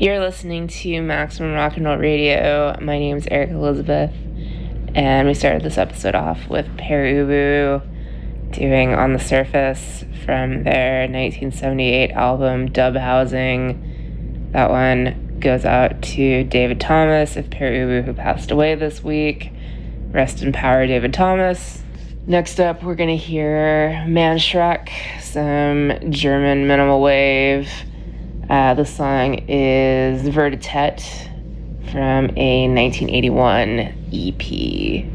You're listening to Maximum Rock and Roll Radio. My name is Erica Elizabeth, and we started this episode off with Pere Ubu doing On the Surface from their 1978 album Dub Housing. That one goes out to David Thomas of Pere Ubu, who passed away this week. Rest in power, David Thomas. Next up, we're going to hear Manschreck, some German minimal wave. The song is Vertitet from a 1981 EP.